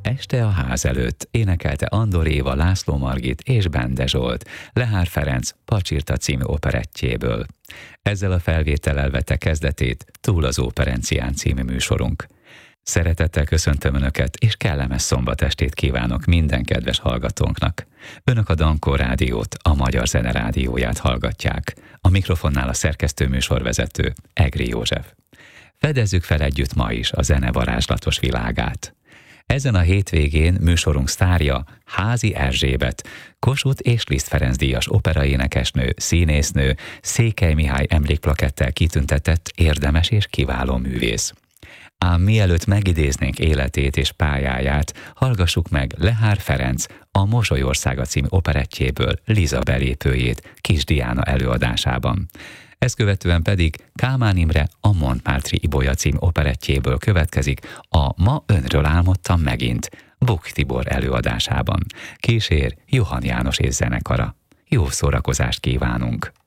Este a ház előtt énekelte Andor Éva, László Margit és Bende Zsolt, Lehár Ferenc Pacsirta című operettjéből. Ezzel a felvétellel vette kezdetét Túl az óperencián című műsorunk. Szeretettel köszöntöm Önöket, és kellemes szombatestét kívánok minden kedves hallgatónknak. Önök a Dankor Rádiót, a Magyar Zene Rádióját hallgatják. A mikrofonnál a szerkesztő műsorvezető, Egri József. Fedezzük fel együtt ma is a zene varázslatos világát. Ezen a hétvégén műsorunk sztárja Házi Erzsébet, Kossuth és Liszt Ferenc díjas operaénekesnő, színésznő, Székely Mihály emlékplakettel kitüntetett érdemes és kiváló művész. Ám mielőtt megidéznénk életét és pályáját, hallgassuk meg Lehár Ferenc a Mosolyországa című operettjéből Liza belépőjét Kis Diana előadásában. Ezt követően pedig Kálmán Imre a Montmartre-i Ibolya című operettjéből következik a Ma önről álmodtam megint Buk Tibor előadásában. Kísér Johann János és zenekara. Jó szórakozást kívánunk!